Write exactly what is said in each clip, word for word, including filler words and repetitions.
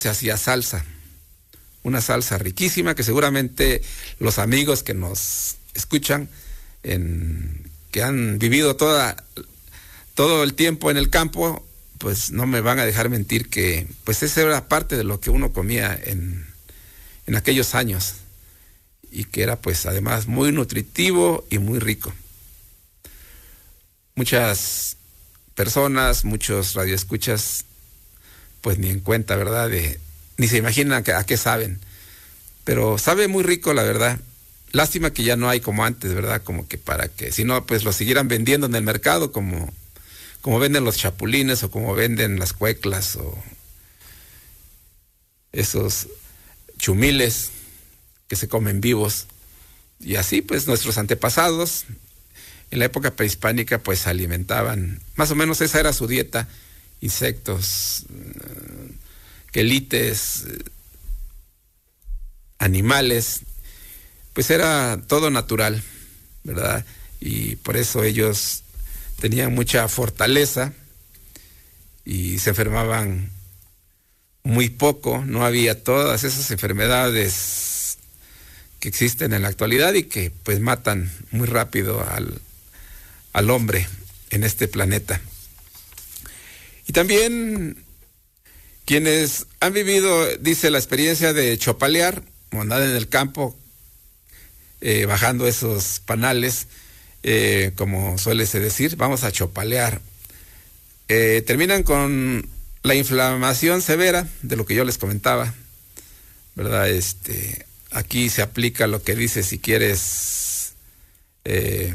se hacía salsa, una salsa riquísima que seguramente los amigos que nos escuchan, en, que han vivido toda, todo el tiempo en el campo, pues no me van a dejar mentir que pues esa era parte de lo que uno comía en, en aquellos años, y que era pues además muy nutritivo y muy rico. Muchas personas, muchos radioescuchas, pues ni en cuenta, ¿verdad? De, ni se imaginan a, a qué saben. Pero sabe muy rico, la verdad. Lástima que ya no hay como antes, ¿verdad? Como que para que, si no, pues lo siguieran vendiendo en el mercado como, como venden los chapulines o como venden las cueclas o esos chumiles que se comen vivos. Y así, pues, nuestros antepasados, en la época prehispánica, pues, se alimentaban, más o menos esa era su dieta, insectos, quelites, animales, pues era todo natural, ¿verdad? Y por eso ellos tenían mucha fortaleza y se enfermaban muy poco, no había todas esas enfermedades que existen en la actualidad y que pues matan muy rápido al, al hombre en este planeta. Y también quienes han vivido, dice, la experiencia de chopalear, o andar en el campo, eh, bajando esos panales, eh, como suele se decir, vamos a chopalear. Eh, terminan con la inflamación severa, de lo que yo les comentaba, ¿verdad? Este, aquí se aplica lo que dice, si quieres eh,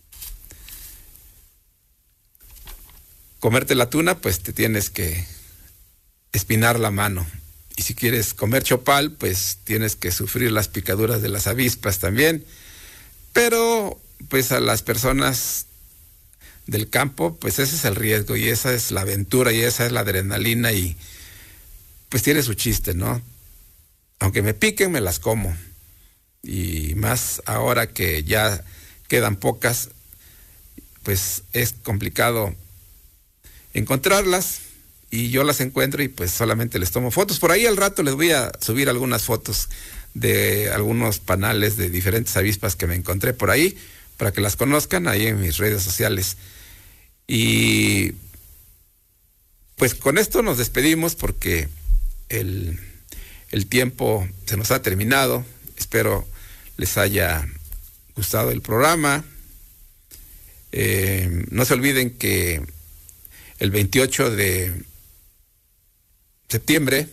comerte la tuna, pues te tienes que espinar la mano. Y si quieres comer chopal, pues tienes que sufrir las picaduras de las avispas también. Pero, pues a las personas del campo, pues ese es el riesgo y esa es la aventura y esa es la adrenalina y pues tiene su chiste, ¿no? Aunque me piquen, me las como. Y más ahora que ya quedan pocas, pues es complicado encontrarlas. Y yo las encuentro y pues solamente les tomo fotos. Por ahí al rato les voy a subir algunas fotos de algunos panales de diferentes avispas que me encontré por ahí, para que las conozcan ahí en mis redes sociales. Y pues con esto nos despedimos porque el, el tiempo se nos ha terminado. Espero les haya gustado el programa. Eh, no se olviden que el veintiocho de septiembre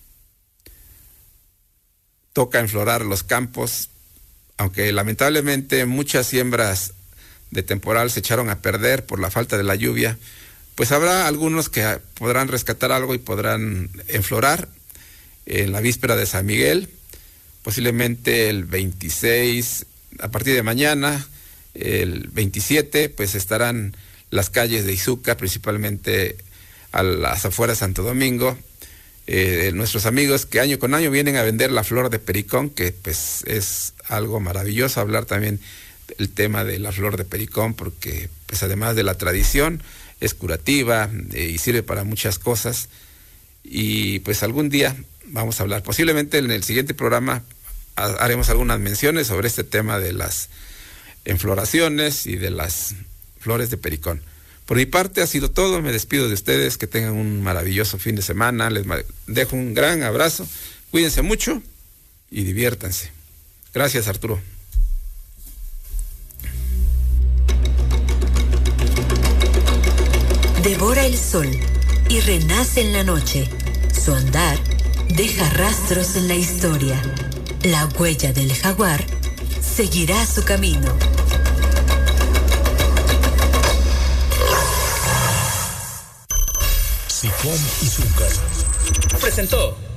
toca enflorar los campos, aunque lamentablemente muchas siembras de temporal se echaron a perder por la falta de la lluvia, pues habrá algunos que podrán rescatar algo y podrán enflorar en la víspera de San Miguel, posiblemente el veintiséis, a partir de mañana, el veintisiete, pues estarán las calles de Izúcar, principalmente a las afueras de Santo Domingo. Eh, nuestros amigos que año con año vienen a vender la flor de pericón, que pues es algo maravilloso hablar también el tema de la flor de pericón, porque pues además de la tradición es curativa eh, y sirve para muchas cosas. Y pues algún día vamos a hablar, posiblemente en el siguiente programa ha, haremos algunas menciones sobre este tema de las enfloraciones y de las flores de pericón. Por mi parte ha sido todo, me despido de ustedes, que tengan un maravilloso fin de semana, les dejo un gran abrazo, cuídense mucho y diviértanse. Gracias, Arturo. Devora el sol y renace en la noche. Su andar deja rastros en la historia. La huella del jaguar seguirá su camino. Sicom y Zúcar presentó